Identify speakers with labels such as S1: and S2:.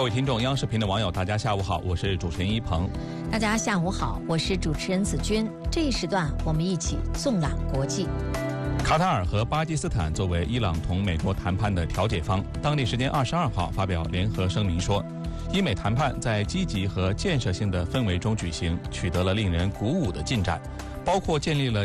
S1: 各位听众，央视频的网友，大家下午好，我是主持人一鹏。
S2: 大家下午好，我是主持人子君。这一时段，我们一起纵览国际。
S1: 卡塔尔和巴基斯坦作为伊朗同美国谈判的调解方，当地时间22号发表联合声明说，伊美谈判在积极和建设性的氛围中举行，取得了令人鼓舞的进展，包括建立了